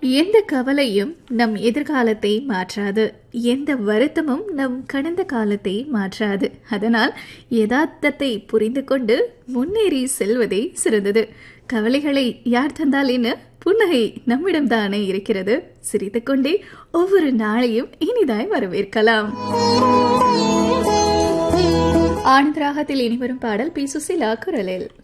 எந்த கவலையும் நம் எதிர்காலத்தை மாற்றாது, எந்த வருத்தமும் நம் கடந்த காலத்தை மாற்றாது. அதனால் யதார்த்தத்தை புரிந்து கொண்டு முன்னேறி செல்வதே சிறந்தது. கவலைகளை யார் தந்தால் என்ன, புன்னகை நம்மிடம்தானே இருக்கிறது. சிரித்துக்கொண்டே ஒவ்வொரு நாளையும் இனிதாய் வரவேற்கலாம். ஆனந்த ராகத்தில் இனிவரும் பாடல் பி. சுசீலா குரலில்.